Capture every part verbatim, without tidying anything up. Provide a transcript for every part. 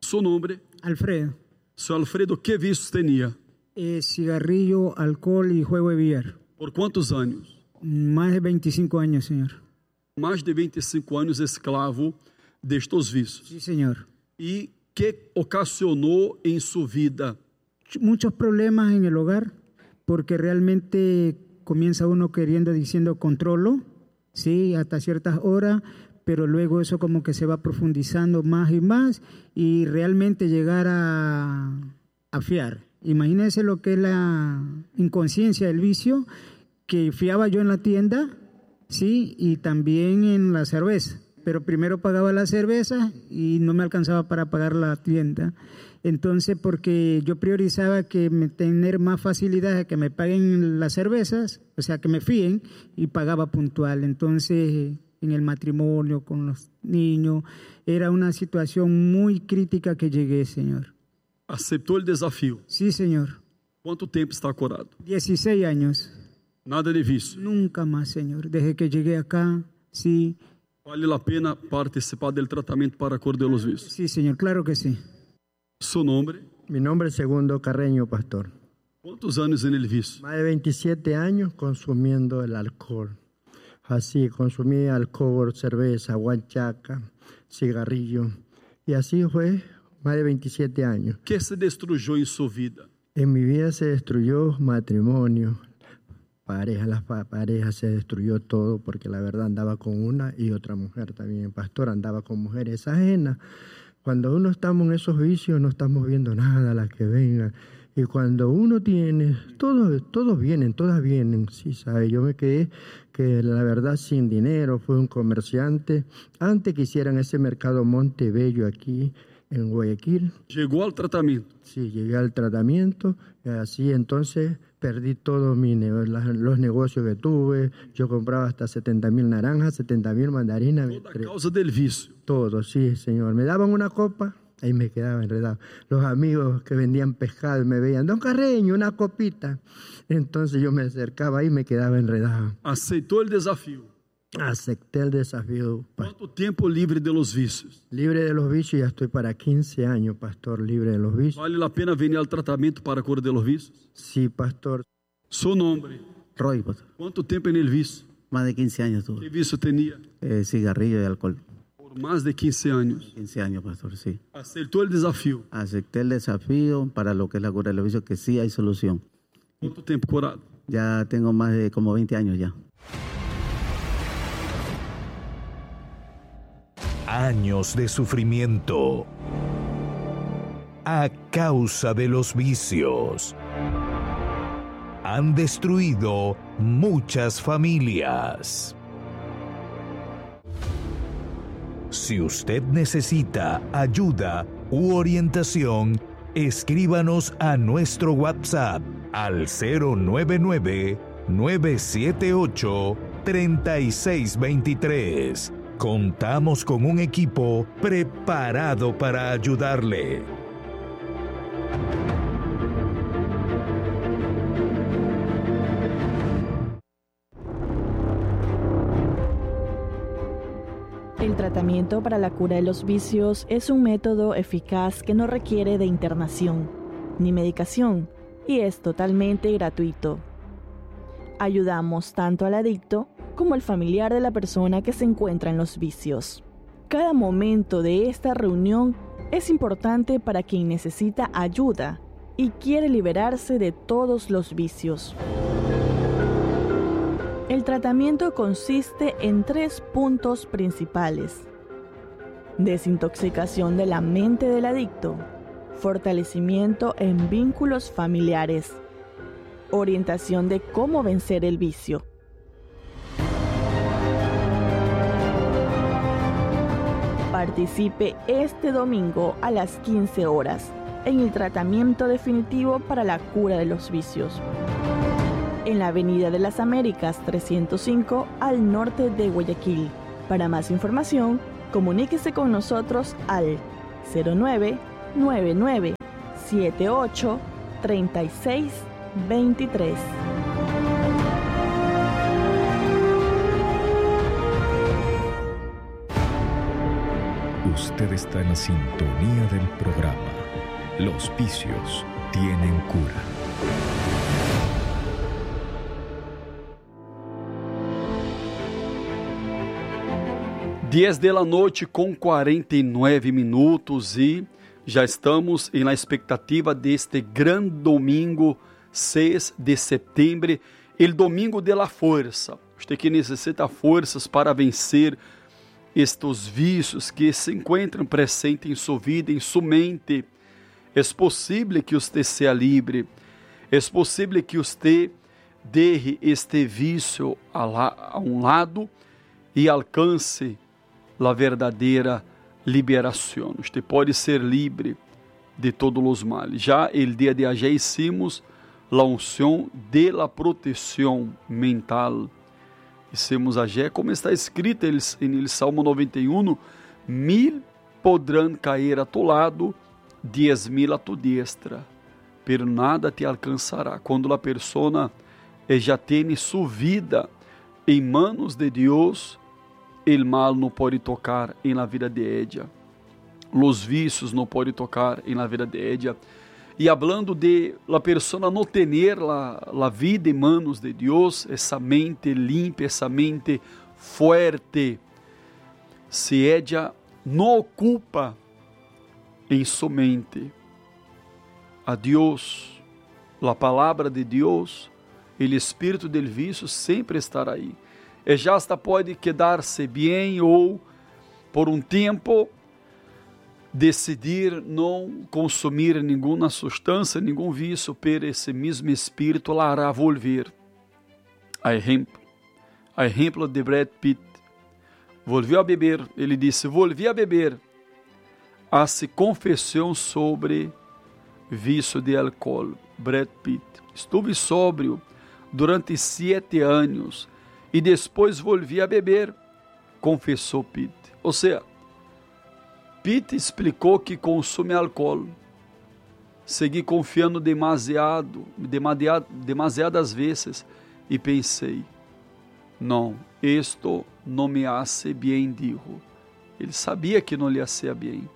Su nombre. Alfredo. Seu Alfredo, ¿qué vicios tenía? Eh, cigarrillo, alcohol y juego de billar. ¿Por cuántos años? Más de veinticinco años, señor. Mais de veinticinco anos escravo destes vícios. Sí, señor. E que ocasionou em sua vida? Muchos problemas en el hogar, porque realmente comienza uno queriendo, diciendo controlo, sí, hasta ciertas horas, pero luego eso como que se va profundizando más y más y realmente llegar a, a fiar. Imagínense lo que es la inconsciencia del vicio, que fiaba yo en la tienda, sí, y también en la cerveza, pero primero pagaba la cerveza y no me alcanzaba para pagar la tienda. Entonces, porque yo priorizaba que me, tener más facilidad de que me paguen las cervezas, o sea, que me fíen, y pagaba puntual. Entonces, en el matrimonio, con los niños, era una situación muy crítica que llegué, señor. Aceptou o desafio? Sí, señor. Quanto tempo está curado? dieciséis años. Nada de vício? Nunca más, señor. Desde que llegué acá, sí. Vale a pena participar do tratamento para a cura de los vícios? Sí, señor, claro que sí. ¿Su nombre? Mi nombre es Segundo Carreño, pastor. ¿Cuántos años en el vicio? Más de veintisiete años consumiendo el alcohol. Así, consumí alcohol, cerveza, guanchaca, cigarrillo. Y así fue más de veintisiete años. ¿Qué se destruyó en su vida? En mi vida se destruyó matrimonio, pareja, las pa- parejas, se destruyó todo, porque la verdad andaba con una y otra mujer también. Pastor, andaba con mujeres ajenas. Cuando uno estamos en esos vicios no estamos viendo nada, las que vengan. Y cuando uno tiene, todos, todos vienen, todas vienen, sí, sabe. Yo me quedé que la verdad sin dinero, fui un comerciante. Antes que hicieran ese mercado Montebello aquí en Guayaquil. ¿Llegó al tratamiento? Sí, llegué al tratamiento, y así entonces perdí todos mi nego- las- los negocios que tuve. Yo compraba hasta setenta mil naranjas, setenta mil mandarinas. Toda a causa del vicio. Todo, sí, señor. Me daban una copa, ahí me quedaba enredado. Los amigos que vendían pescado me veían, don Carreño, una copita. Entonces yo me acercaba ahí y me quedaba enredado. Aceitou el desafío? Acepté el desafío. pa- ¿Cuánto tiempo libre de los vicios? Libre de los vicios, ya estoy para quince años, pastor, libre de los vicios. ¿Vale la pena venir al tratamento para a cura de los vicios? Sí, pastor. ¿Su nombre? Roy, pastor. ¿Cuánto tiempo en el vicio? Más de quince años ¿Qué tuve. vicio tenía? Eh, cigarrillo y alcohol. Por más de quince años. quince años, pastor, sí. Aceptó el desafío. Acepté el desafío para lo que es la cura de los vicios, que sí hay solución. ¿Cuánto tiempo curado? Ya tengo más de como veinte años ya. Años de sufrimiento a causa de los vicios han destruido muchas familias. Si usted necesita ayuda u orientación, escríbanos a nuestro WhatsApp al cero nueve nueve, nueve siete ocho, tres seis dos tres. Contamos con un equipo preparado para ayudarle. El tratamiento para la cura de los vicios es un método eficaz que no requiere de internación ni medicación y es totalmente gratuito. Ayudamos tanto al adicto como al familiar de la persona que se encuentra en los vicios. Cada momento de esta reunión es importante para quien necesita ayuda y quiere liberarse de todos los vicios. El tratamiento consiste en tres puntos principales: desintoxicación de la mente del adicto, fortalecimiento en vínculos familiares, orientación de cómo vencer el vicio. Participe este domingo a las quince horas en el tratamiento definitivo para la cura de los vicios, en la Avenida de las Américas trescientos cinco al norte de Guayaquil. Para más información, comuníquese con nosotros al cero nueve, nueve nueve, siete ocho, tres seis dos tres. Usted está en la sintonía del programa Los vicios tienen cura. dez da noite com quarenta e nove minutos e já estamos na expectativa deste grande domingo, seis de setembro, o domingo de la força. Você que necessita forças para vencer estes vícios que se encontram presentes em sua vida, em sua mente. É possível que você seja livre, é possível que você deixe este vício a um lado e alcance a verdadeira liberação. Você pode ser livre de todos os males. Já el dia de ayer hicimos a unção de la proteção mental. Hicimos ayer, como está escrito em el Salmo noventa e um, mil podrão cair a tu lado, diez mil a tu diestra, pero nada te alcançará. Quando a persona já tem sua vida em manos de Deus, el mal não pode tocar em la vida de ella. Los vícios não podem tocar em la vida de ella. E hablando de la persona não tener la, la vida em manos de Deus, essa mente limpa, essa mente fuerte, se ella não ocupa em sua mente a Deus, a palavra de Deus, o espírito del vício sempre estará aí. E já hasta pode quedar-se bem ou, por um tempo, decidir não consumir nenhuma substância, nenhum vício, pero esse mesmo espírito la hará volver. A exemplo, a exemplo de Brad Pitt. Volviu a beber, ele disse, volvi a beber. Hace confissão sobre vício de álcool. Brad Pitt. Estuve sóbrio durante sete anos e depois volvi a beber, confessou Pitt. Ou seja, Pitt explicou que consome álcool. Segui confiando demasiado, demasiado, demasiadas vezes e pensei, não, isto não me hace bem, dijo. Ele sabia que não lhe hacía bem.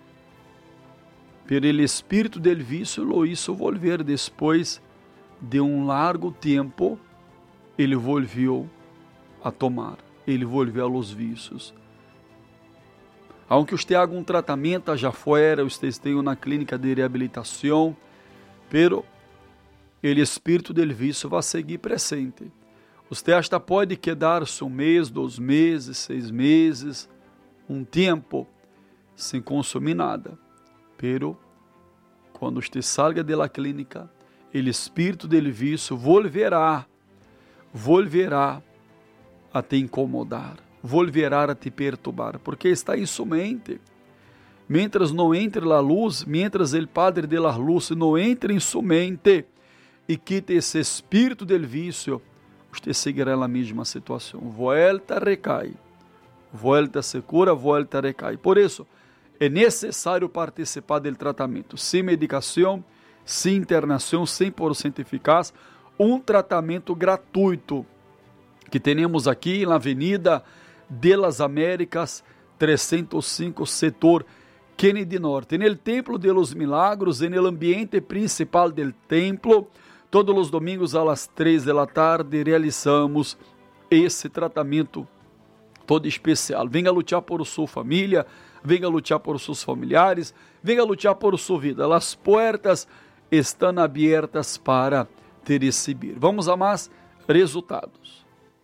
Pero el espírito del vício lo hizo volver depois de um largo tempo. Ele volviu a tomar, ele volviu aos vícios. Aunque você haga um tratamento já fora, você esteja na clínica de reabilitação, pero o espírito del vício vai seguir presente. Você hasta pode quedar-se um mês, dois meses, seis meses, um tempo, sem consumir nada. Pero, quando você salga da clínica, o espírito del vício volverá, volverá a te incomodar, volverá a te perturbar, porque está em sua mente. Mientras não entre a luz, mientras o Padre de la luz não entre em sua mente e quite esse espírito del vício, você seguirá na mesma situação. Volta, recai. Volta, se cura, volta, recai. Por isso, é necessário participar do tratamento, sem medicação, sem internação, cem por cento eficaz, um tratamento gratuito que temos aqui na Avenida de las Américas, trezentos e cinco, setor Kennedy Norte. No Templo de los Milagros, no ambiente principal del templo, todos os domingos às três da tarde realizamos esse tratamento todo especial. Venha lutar por sua família, venha lutar por seus familiares, venha lutar por sua vida. As portas estão abertas para te receber. Vamos a mais resultados.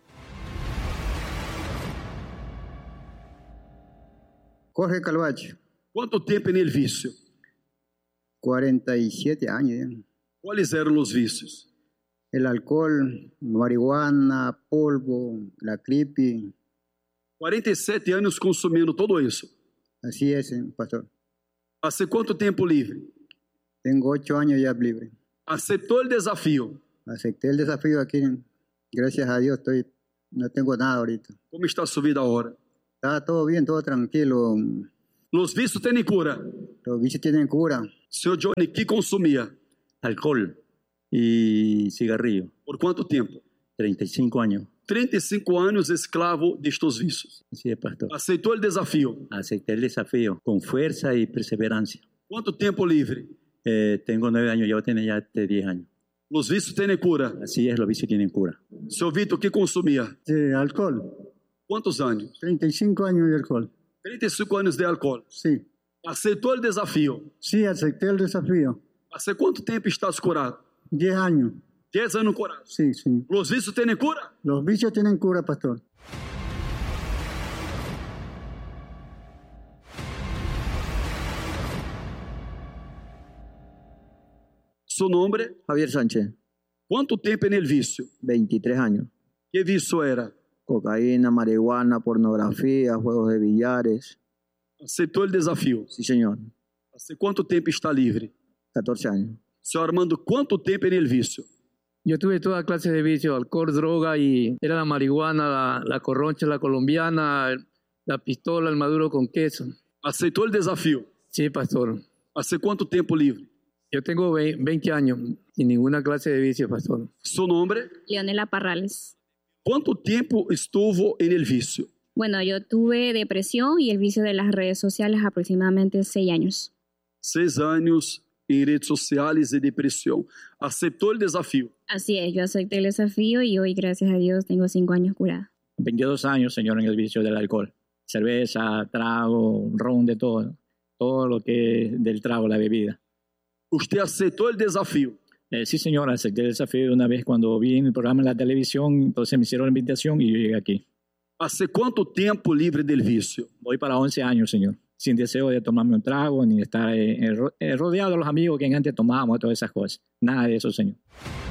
Jorge Calvache. Quanto tempo nele vício? cuarenta y siete años. ¿eh? Quais eram os vícios? El alcohol, marihuana, polvo, la creepy. quarenta e sete anos consumindo todo isso. Así es, pastor. Hace quanto tempo livre? Tengo ocho años ya libre. Aceptou o desafio? Acepté el desafío aquí. Gracias a Dios estoy, no tengo nada ahorita. Como está sua vida agora? Está todo bien, todo tranquilo. Os vícios têm cura? Los vicios tienen cura. Senhor Johnny, que consumia? Alcohol y cigarrillo. Por quanto tempo? treinta y cinco años. treinta y cinco años esclavo de estos vicios. Así es, pastor. Aceptó el desafío. Acepté el desafío con fuerza y perseverancia. ¿Cuánto tiempo libre? Eh, tengo nueve años, yo tengo ya este diez años. Los vicios tienen cura. Así es, los vicios tienen cura. Seu Vitor, ¿qué consumía? Sí, alcohol. ¿Cuántos años? treinta y cinco años de alcohol. treinta y cinco años de alcohol. Sí. Aceptó el desafío. Sí, acepté el desafío. ¿Hace cuánto tiempo estás curado? diez años. diez años curado. Sí, sí. ¿Los vicios tienen cura? Los vicios tienen cura, pastor. ¿Su nombre? Javier Sánchez, ¿Cuánto tiempo en el vicio? veintitrés años. ¿Qué vicio era? Cocaína, marihuana, pornografía, juegos de billares. Aceptó el desafío. Sí, señor. ¿Hace cuánto tiempo está libre? catorce años. Señor Armando, ¿cuánto tiempo en el vicio? Yo tuve toda clase de vicio, alcohol, droga, y era la marihuana, la, la corroncha, la colombiana, la pistola, el maduro con queso. ¿Aceptó el desafío? Sí, pastor. ¿Hace cuánto tiempo libre? Yo tengo veinte años sin ninguna clase de vicio, pastor. ¿Su nombre? Leonela Parrales. ¿Cuánto tiempo estuvo en el vicio? Bueno, yo tuve depresión y el vicio de las redes sociales aproximadamente seis años. Seis años en redes sociales y depresión. ¿Aceptó el desafío? Así es, yo acepté el desafío y hoy, gracias a Dios, tengo cinco años curada. veintidós años, señor, en el vicio del alcohol. Cerveza, trago, ron, de todo. Todo lo que es del trago, la bebida. ¿Usted aceptó el desafío? Eh, sí, señor, acepté el desafío una vez cuando vi en el programa en la televisión, entonces me hicieron la invitación y yo llegué aquí. ¿Hace cuánto tiempo libre del vicio? Voy para once años, señor, sin deseo de tomarme un trago ni de estar eh, eh, rodeado de los amigos que antes tomábamos, todas esas cosas. Nada de eso, señor.